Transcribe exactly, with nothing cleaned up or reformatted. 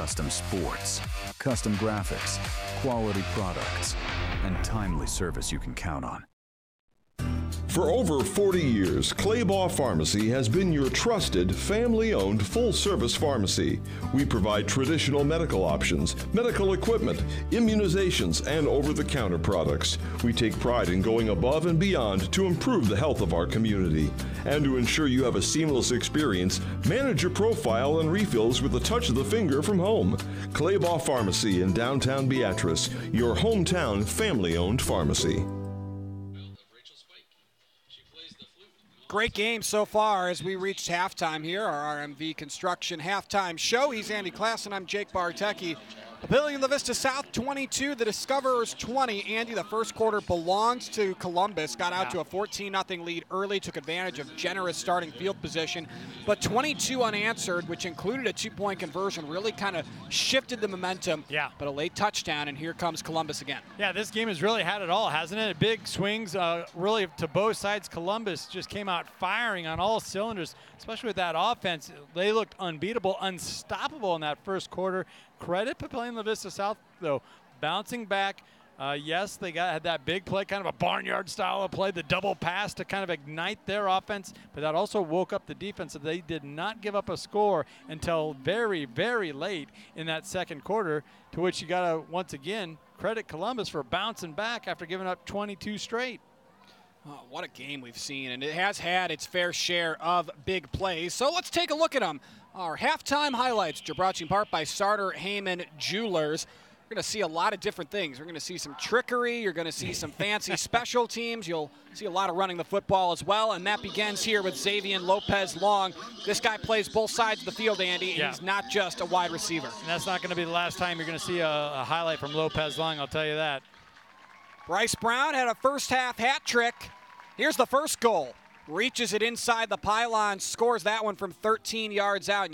custom sports, custom graphics, quality products, and timely service you can count on. For over forty years, Claybaugh Pharmacy has been your trusted, family-owned, full-service pharmacy. We provide traditional medical options, medical equipment, immunizations, and over-the-counter products. We take pride in going above and beyond to improve the health of our community. And to ensure you have a seamless experience, manage your profile and refills with a touch of the finger from home. Claybaugh Pharmacy in downtown Beatrice, your hometown family-owned pharmacy. Great game so far as we reached halftime here, our R M V Construction halftime show. He's Andy Klassen, I'm Jake Bartecki. Papillion La Vista South twenty-two, the Discoverers twenty. Andy, the first quarter belongs to Columbus. Got out yeah. to a fourteen nothing lead early, took advantage of generous starting field position. But twenty-two unanswered, which included a two-point conversion, really kind of shifted the momentum. Yeah. But a late touchdown, and here comes Columbus again. Yeah, this game has really had it all, hasn't it? Big swings, uh, really to both sides. Columbus just came out firing on all cylinders, especially with that offense. They looked unbeatable, unstoppable in that first quarter. Credit Papillion La Vista South, though, bouncing back. Uh, yes, they got had that big play, kind of a barnyard style of play, the double pass to kind of ignite their offense, but that also woke up the defense. So they did not give up a score until very, very late in that second quarter, to which you got to, once again, credit Columbus for bouncing back after giving up twenty-two straight. Oh, what a game we've seen, and it has had its fair share of big plays. So let's take a look at them. Our halftime highlights are brought to you in part by Sartor Heyman Jewelers. We're going to see a lot of different things. We're going to see some trickery. You're going to see some fancy special teams. You'll see a lot of running the football as well, and that begins here with Xavier Lopez Long. This guy plays both sides of the field, Andy, and yeah. he's not just a wide receiver. And that's not going to be the last time you're going to see a, a highlight from Lopez Long, I'll tell you that. Bryce Brown had a first-half hat trick. Here's the first goal. Reaches it inside the pylon, scores that one from thirteen yards out.